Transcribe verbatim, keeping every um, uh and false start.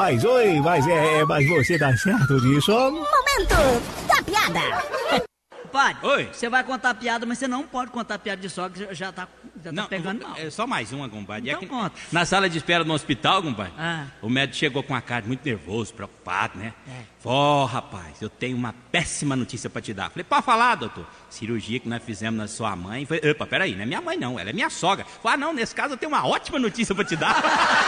mas oi, mas é, mas você tá certo disso? Momento da piada. Padre, Oi. você vai contar piada, mas você não pode contar piada de sogra, já, já tá, já Não, tá pegando mal. é só mais uma, compadre. Então É que conta. na sala de espera do hospital, compadre, Ah. o médico chegou com a cara muito nervoso, preocupado, né? É. Ó, rapaz, eu tenho uma péssima notícia pra te dar. Falei, pode falar, doutor. Cirurgia que nós fizemos na sua mãe. Falei, opa, peraí, não é minha mãe não, ela é minha sogra. Falei, ah, não, nesse caso eu tenho uma ótima notícia pra te dar.